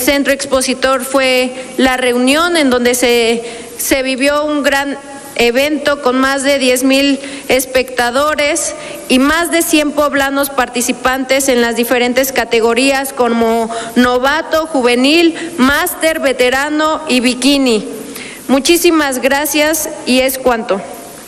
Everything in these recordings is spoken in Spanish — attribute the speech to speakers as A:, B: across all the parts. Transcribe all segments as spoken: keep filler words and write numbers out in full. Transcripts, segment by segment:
A: Centro Expositor fue la reunión en donde se, se vivió un gran evento con más de diez mil espectadores y más de cien poblanos participantes en las diferentes categorías como novato, juvenil, máster, veterano y bikini. Muchísimas gracias y es cuanto.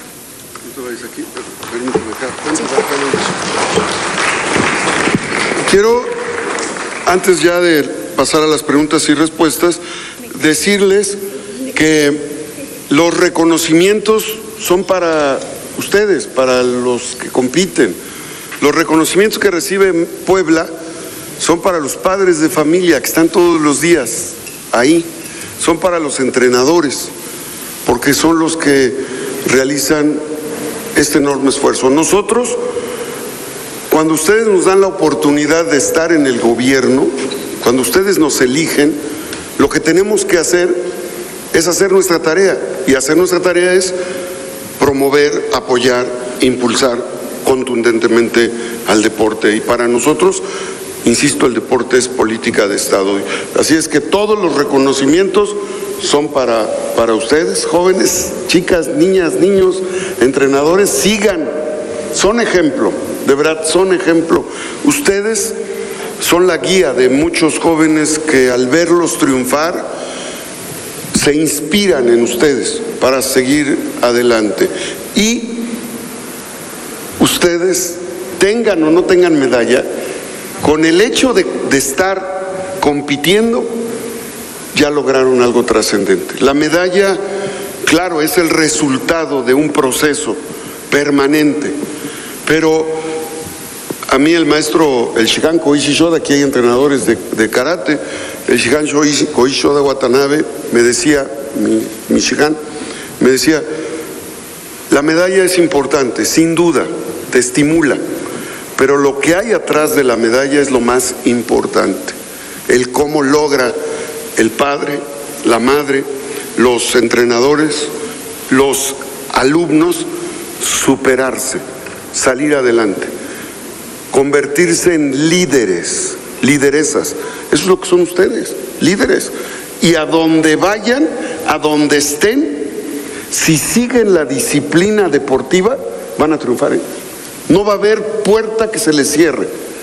B: Quiero, antes ya de pasar a las preguntas y respuestas, decirles que los reconocimientos son para ustedes, para los que compiten. Los reconocimientos que recibe Puebla son para los padres de familia que están todos los días ahí, son para los entrenadores, porque son los que realizan este enorme esfuerzo. Nosotros, cuando ustedes nos dan la oportunidad de estar en el gobierno, cuando ustedes nos eligen, lo que tenemos que hacer es hacer nuestra tarea, y hacer nuestra tarea es promover, apoyar, impulsar contundentemente al deporte. Y para nosotros, insisto, el deporte es política de Estado. Así es que todos los reconocimientos son para, para ustedes, jóvenes, chicas, niñas, niños, entrenadores, sigan, son ejemplo, de verdad son ejemplo. Ustedes son la guía de muchos jóvenes que al verlos triunfar se inspiran en ustedes para seguir adelante. Y ustedes, tengan o no tengan medalla, con el hecho de, de estar compitiendo, ya lograron algo trascendente. La medalla, claro, es el resultado de un proceso permanente, pero a mí el maestro, el Shihan Koichi Shoda, aquí hay entrenadores de, de karate, el Shihan Koichi Shoda Watanabe me decía, mi, mi Shihan, me decía, la medalla es importante, sin duda, te estimula, pero lo que hay atrás de la medalla es lo más importante, el cómo logra el padre, la madre, los entrenadores, los alumnos superarse, salir adelante, convertirse en líderes, lideresas. Eso es lo que son ustedes, líderes. Y a donde vayan, a donde estén, si siguen la disciplina deportiva, van a triunfar. ¿eh? No va a haber puerta que se les cierre,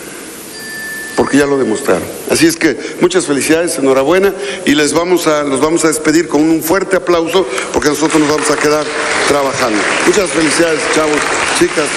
B: porque ya lo demostraron. Así es que muchas felicidades, enhorabuena, y les vamos a, los vamos a despedir con un fuerte aplauso, porque nosotros nos vamos a quedar trabajando. Muchas felicidades, chavos, chicas.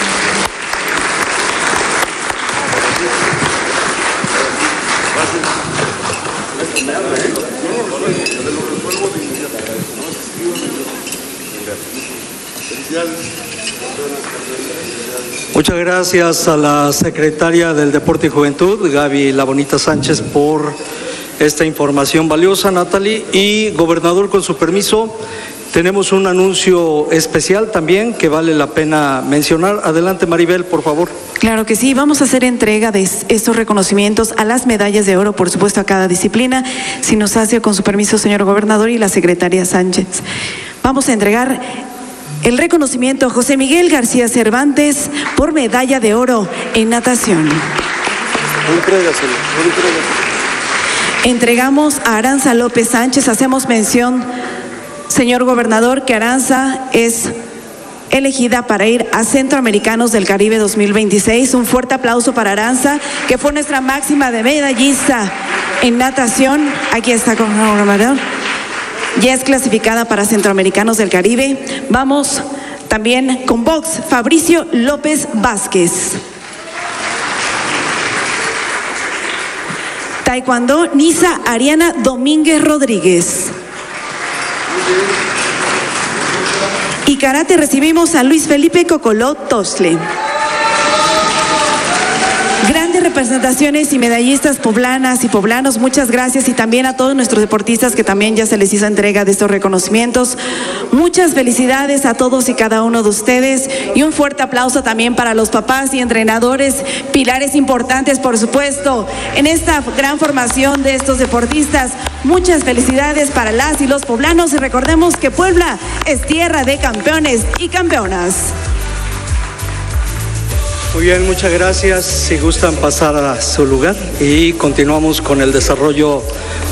C: Muchas gracias a la secretaria del Deporte y Juventud, Gaby La Bonita Sánchez, por esta información valiosa, Natalie. Y gobernador, con su permiso, tenemos un anuncio especial también que vale la pena mencionar. Adelante, Maribel, por favor.
D: Claro que sí, vamos a hacer entrega de estos reconocimientos a las medallas de oro, por supuesto, a cada disciplina. Si nos hace, con su permiso, señor gobernador, y la secretaria Sánchez. Vamos a entregar el reconocimiento a José Miguel García Cervantes por medalla de oro en natación.
B: Entrégaselo, entrégaselo.
D: Entregamos a Aranza López Sánchez. Hacemos mención, señor gobernador, que Aranza es elegida para ir a Centroamericanos del Caribe dos mil veintiséis. Un fuerte aplauso para Aranza, que fue nuestra máxima de medallista en natación. Aquí está con el gobernador. Ya es clasificada para Centroamericanos del Caribe. Vamos también con box, Fabricio López Vázquez. Taekwondo, Nisa Ariana Domínguez Rodríguez. Y karate recibimos a Luis Felipe Cocoló Tosle. Grandes representaciones y medallistas poblanas y poblanos, muchas gracias, y también a todos nuestros deportistas que también ya se les hizo entrega de estos reconocimientos. Muchas felicidades a todos y cada uno de ustedes, y un fuerte aplauso también para los papás y entrenadores, pilares importantes, por supuesto, en esta gran formación de estos deportistas. Muchas felicidades para las y los poblanos, y recordemos que Puebla es tierra de campeones y campeonas.
C: Muy bien, muchas gracias. Si gustan pasar a su lugar y continuamos con el desarrollo